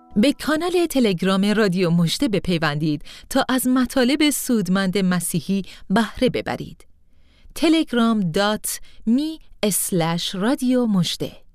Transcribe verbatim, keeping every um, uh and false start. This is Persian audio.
به کانال تلگرام رادیو مژده بپیوندید تا از مطالب سودمند مسیحی بهره ببرید. تلگرام دات می اسلش رادیو مژده